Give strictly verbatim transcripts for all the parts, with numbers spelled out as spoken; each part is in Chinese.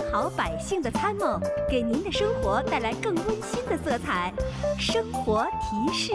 好百姓的参谋，给您的生活带来更温馨的色彩。生活提示。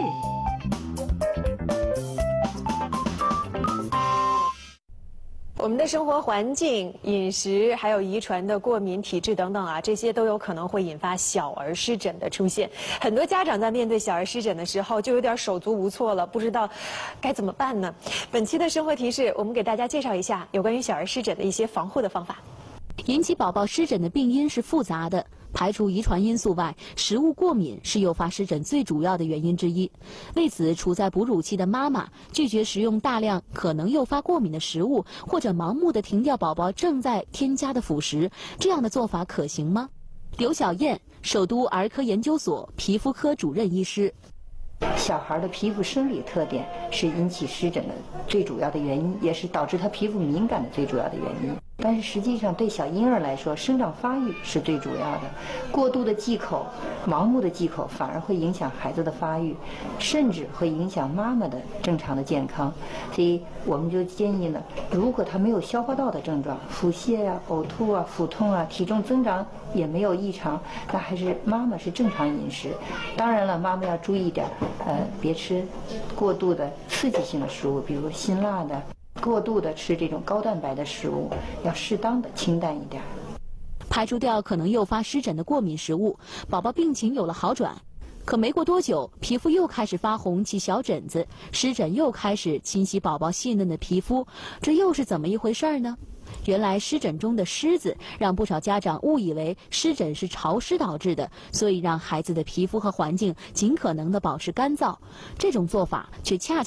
我们的生活环境、饮食，还有遗传的过敏体质等等啊，这些都有可能会引发小儿湿疹的出现。很多家长在面对小儿湿疹的时候，就有点手足无措了，不知道该怎么办呢？本期的生活提示，我们给大家介绍一下有关于小儿湿疹的一些防护的方法。 引起宝宝湿疹的病因是复杂的，排除遗传因素外，食物过敏是诱发湿疹最主要的原因之一。为此，处在哺乳期的妈妈拒绝食用大量可能诱发过敏的食物，或者盲目的停掉宝宝正在添加的辅食，这样的做法可行吗？刘小燕，首都儿科研究所皮肤科主任医师。 小孩的皮肤生理特点是引起湿疹的最主要的原因，也是导致他皮肤敏感的最主要的原因。但是实际上，对小婴儿来说，生长发育是最主要的。过度的忌口、盲目的忌口，反而会影响孩子的发育，甚至会影响妈妈的正常的健康。所以，我们就建议呢，如果他没有消化道的症状，腹泻呀、呕吐啊、腹痛啊，体重增长也没有异常，那还是妈妈是正常饮食。当然了，妈妈要注意点，呃，别吃过度的刺激性的食物，比如辛辣的。过度的吃这种高蛋白的食物，要适当的清淡一点。 排除掉可能诱发湿疹的过敏食物，宝宝病情有了好转。可没过多久，皮肤又开始发红起小疹子，湿疹又开始侵袭宝宝细嫩的皮肤，这又是怎么一回事呢？原来湿疹中的虱子让不少家长误以为湿疹是潮湿导致的，所以让孩子的皮肤和环境尽可能的保持干燥。这种做法却恰恰